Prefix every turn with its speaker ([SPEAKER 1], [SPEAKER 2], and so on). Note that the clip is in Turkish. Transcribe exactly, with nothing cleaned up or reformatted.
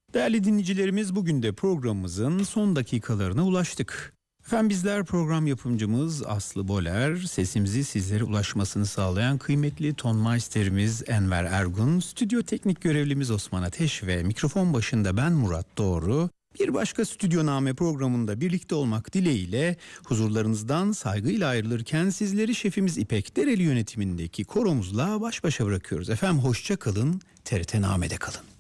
[SPEAKER 1] Değerli dinleyicilerimiz, bugün de programımızın son dakikalarına ulaştık. Efendim, bizler program yapımcımız Aslı Boler, sesimizi sizlere ulaşmasını sağlayan kıymetli tonmeisterimiz Enver Ergun, stüdyo teknik görevlimiz Osman Ateş ve mikrofon başında ben Murat Doğru. Bir başka Stüdyoname programında birlikte olmak dileğiyle huzurlarınızdan saygıyla ayrılırken sizleri şefimiz İpek Dereli yönetimindeki koromuzla baş başa bırakıyoruz. Efendim hoşça kalın, T R T Name'de kalın.